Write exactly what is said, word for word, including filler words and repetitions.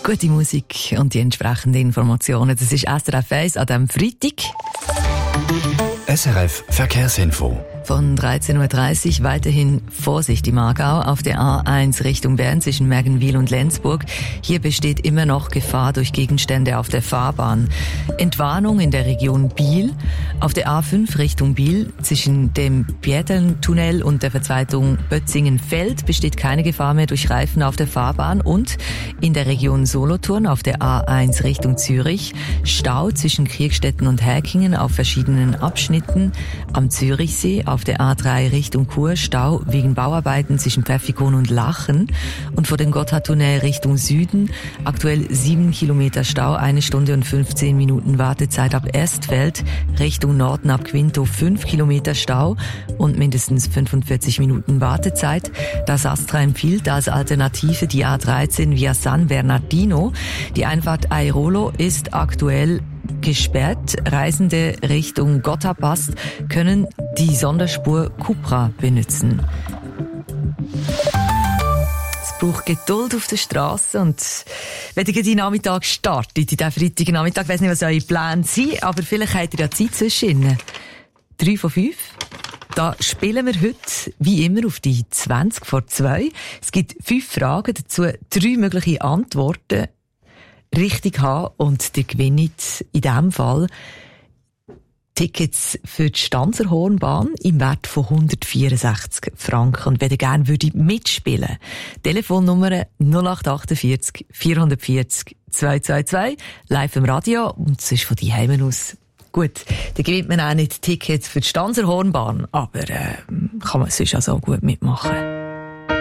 Gute Musik und die entsprechenden Informationen. Das ist S R F eins an diesem Freitag. S R F Verkehrsinfo. Von dreizehn Uhr dreißig weiterhin Vorsicht im Aargau auf der A eins Richtung Bern zwischen Mergenwil und Lenzburg. Hier besteht immer noch Gefahr durch Gegenstände auf der Fahrbahn. Entwarnung in der Region Biel. Auf der A fünf Richtung Biel zwischen dem Pieterntunnel und der Verzweigung Bötzingen-Feld besteht keine Gefahr mehr durch Reifen auf der Fahrbahn. Und in der Region Solothurn auf der A eins Richtung Zürich Stau zwischen Kriegstetten und Häkingen auf verschiedenen Abschnitten. Am Zürichsee auf der A drei Richtung Chur Stau wegen Bauarbeiten zwischen Pfäffikon und Lachen und vor dem Gotthardtunnel Richtung Süden aktuell sieben Kilometer Stau, eine Stunde und fünfzehn Minuten Wartezeit ab Erstfeld, Richtung Norden ab Quinto fünf Kilometer Stau und mindestens fünfundvierzig Minuten Wartezeit. Das Astra empfiehlt als Alternative die A dreizehn via San Bernardino. Die Einfahrt Airolo ist aktuell gesperrt. Reisende Richtung Gotthardpass können die Sonderspur Cupra benutzen. Es braucht Geduld auf der Straße und wenn ihr den Nachmittag startet, in diesem Freitagnachmittag, ich weiss nicht, was eure Pläne sind, aber vielleicht habt ihr ja Zeit zwischen drei von fünf. Da spielen wir heute, wie immer, auf die zwanzig vor zwei. Es gibt fünf Fragen, dazu drei mögliche Antworten richtig haben und die gewinnt in diesem Fall Tickets für die Stanzerhornbahn im Wert von hundertvierundsechzig Franken. Und wenn ihr gerne würdet mitspielen, Telefonnummer null acht achtundvierzig vierhundertvierzig zweihundertzweiundzwanzig, live im Radio und es ist von daheim aus. Gut, dann gewinnt man auch nicht Tickets für die Stanzerhornbahn, aber äh, kann man sonst auch so gut mitmachen.